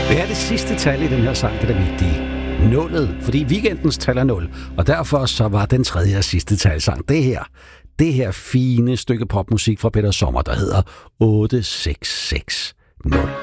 Hvad er det sidste tal i den her sang, det er vigtige? Nullet, fordi weekendens tal er 0, og derfor så var den tredje og sidste talsang det her fine stykke popmusik fra Peter Sommer, der hedder 8660.